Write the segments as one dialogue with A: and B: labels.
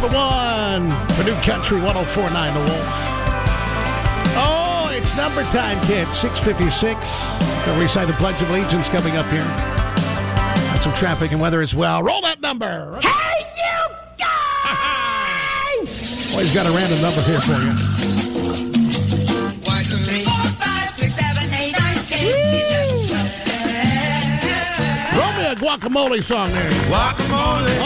A: number one for New Country 104.9 The Wolf. Oh, it's number time, kid. 6:56. We'll recite the Pledge of Allegiance coming up here. Got some traffic and weather as well. Roll that number.
B: Hey, you guys!
A: Always got a random number here for you.
C: 1, 2, 3, 4, 5, 6, 7, 8, 9, 10.
A: Roll me a guacamole song there.
D: Guacamole.
A: Oh,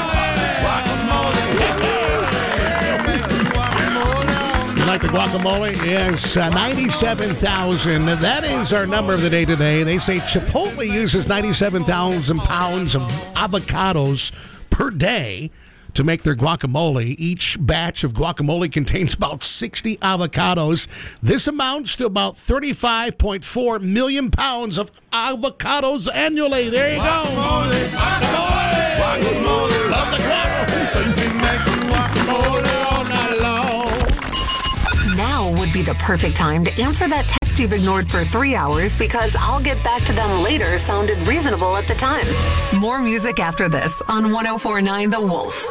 A: you like the guacamole? Yes, 97,000. That is our number of the day today. They say Chipotle uses 97,000 pounds of avocados per day to make their guacamole. Each batch of guacamole contains about 60 avocados. This amounts to about 35.4 million pounds of avocados annually. There you go.
D: Guacamole.
A: Guacamole.
D: Guacamole.
A: Love the guacamole.
D: You can make guacamole all night long.
E: Now would be the perfect time to answer that text you've ignored for 3 hours because I'll get back to them later sounded reasonable at the time. More music after this on 104.9 The Wolf.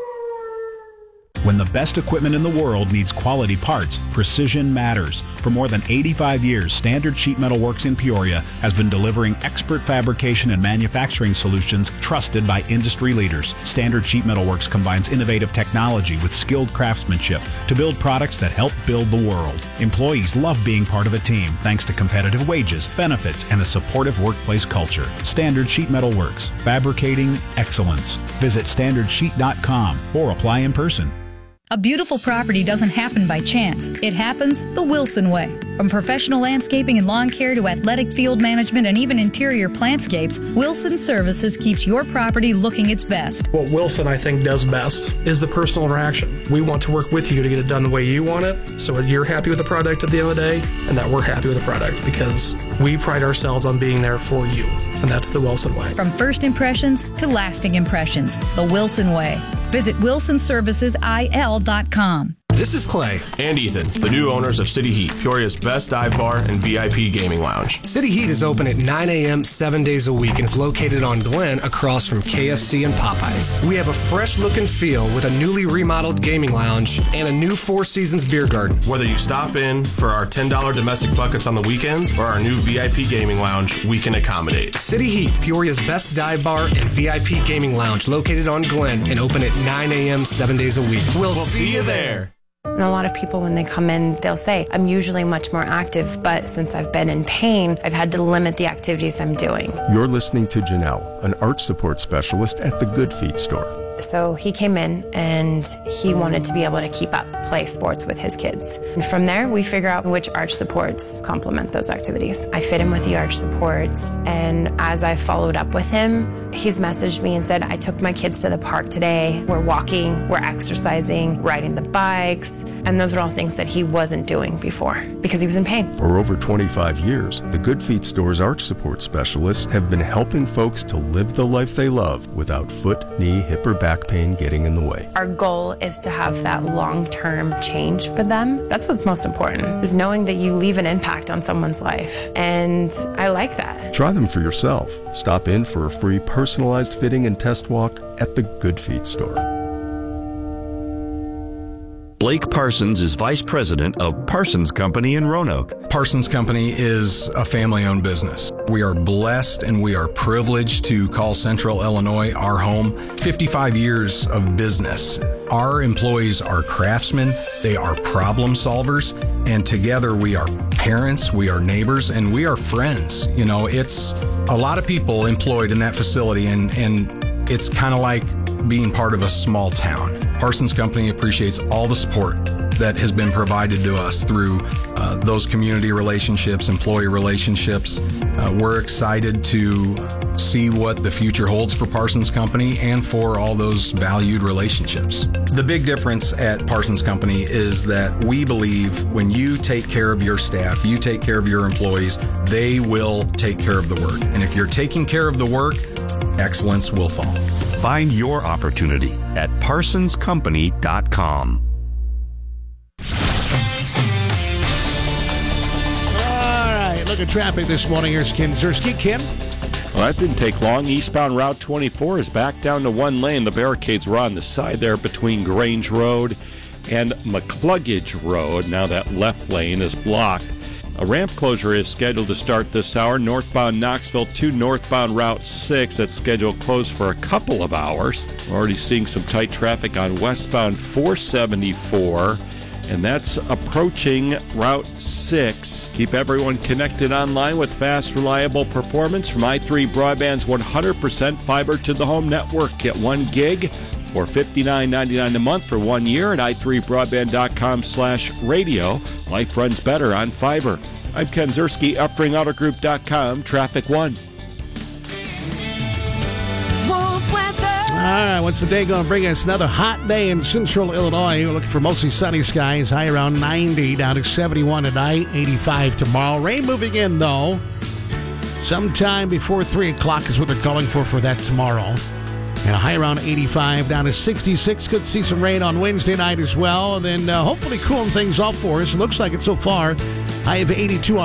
F: When the best equipment in the world needs quality parts, precision matters. For more than 85 years, Standard Sheet Metal Works in Peoria has been delivering expert fabrication and manufacturing solutions trusted by industry leaders. Standard Sheet Metal Works combines innovative technology with skilled craftsmanship to build products that help build the world. Employees love being part of a team thanks to competitive wages, benefits, and a supportive workplace culture. Standard Sheet Metal Works, fabricating excellence. Visit standardsheet.com or apply in person.
G: A beautiful property doesn't happen by chance. It happens the Wilson way. From professional landscaping and lawn care to athletic field management and even interior plantscapes, Wilson Services keeps your property looking its best.
H: What Wilson, I think, does best is the personal interaction. We want to work with you to get it done the way you want it, so that you're happy with the product at the end of the day, and that we're happy with the product, because we pride ourselves on being there for you, and that's the Wilson way.
G: From first impressions to lasting impressions, the Wilson way. Visit WilsonServicesIL.com.
I: This is Clay and Ethan, the new owners of City Heat, Peoria's best dive bar and VIP gaming lounge.
J: City Heat is open at 9 a.m. 7 days a week and is located on Glen across from KFC and Popeyes. We have a fresh look and feel with a newly remodeled gaming lounge and a new Four Seasons beer garden.
I: Whether you stop in for our $10 domestic buckets on the weekends or our new VIP gaming lounge, we can accommodate.
J: City Heat, Peoria's best dive bar and VIP gaming lounge located on Glen and open at 9 a.m. 7 days a week.
I: We'll see you there.
K: And a lot of people, when they come in, they'll say, I'm usually much more active, but since I've been in pain, I've had to limit the activities I'm doing.
L: You're listening to Janelle, an arch support specialist at the Good Feet store.
K: So he came in and he wanted to be able to keep up, play sports with his kids. And from there, we figure out which arch supports complement those activities. I fit him with the arch supports, and as I followed up with him, he's messaged me and said, I took my kids to the park today. We're walking, we're exercising, riding the bikes, and those are all things that he wasn't doing before because he was in pain.
L: For over 25 years, the Good Feet store's arch support specialists have been helping folks to live the life they love without foot, knee, hip, or back pain getting in the way.
K: Our goal is to have that long-term change for them. That's what's most important, is knowing that you leave an impact on someone's life. And I like that.
L: Try them for yourself. Stop in for a free personalized fitting and test walk at the Good Feet store.
M: Blake Parsons is Vice President of Parsons Company in Roanoke.
N: Parsons Company is a family-owned business. We are blessed and we are privileged to call Central Illinois our home. 55 years of business. Our employees are craftsmen, they are problem solvers, and together we are parents, we are neighbors, and we are friends. You know, it's a lot of people employed in that facility, and it's kind of like being part of a small town. Parsons Company appreciates all the support that has been provided to us through those community relationships, employee relationships. We're excited to see what the future holds for Parsons Company and for all those valued relationships. The big difference at Parsons Company is that we believe when you take care of your staff, you take care of your employees, they will take care of the work. And if you're taking care of the work, excellence will follow.
M: Find your opportunity at parsonscompany.com.
A: All right, look at traffic this morning. Here's Kim Zersky. Kim?
O: Well, that didn't take long. Eastbound Route 24 is back down to one lane. The barricades were on the side there between Grange Road and McCluggage Road. Now that left lane is blocked. A ramp closure is scheduled to start this hour. Northbound Knoxville to northbound Route 6. That's scheduled closed for a couple of hours. We're already seeing some tight traffic on westbound 474. And that's approaching Route 6. Keep everyone connected online with fast, reliable performance from i3 Broadband's 100% fiber-to-the-home network. Get 1 gig for $59.99 a month for 1 year at i3broadband.com/radio. Life runs better on fiber. I'm Ken Zerski, UpspringAutoGroup.com, Traffic 1.
A: All right, what's the day going to bring us? Another hot day in central Illinois. We're looking for mostly sunny skies, high around 90, down to 71 tonight, 85 tomorrow. Rain moving in, though. Sometime before 3 o'clock is what they're calling for that tomorrow. And a high around 85, down to 66. Could see some rain on Wednesday night as well. And then hopefully cooling things off for us. It looks like it so far. High of 82 on